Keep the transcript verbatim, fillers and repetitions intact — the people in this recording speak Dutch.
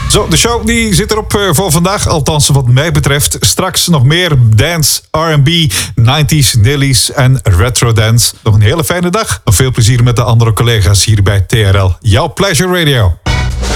Zo, de show die zit erop uh, voor vandaag. Althans, wat mij betreft. Straks nog meer dance, R en B, nineties, nillies en retro dance. Nog een hele fijne dag. Veel plezier met de andere collega's hier bij T R L. Jouw Pleasure Radio.